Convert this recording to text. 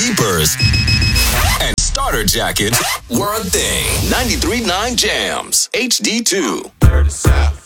Keepers and starter jackets were a thing. 93.9 Jams, HD2.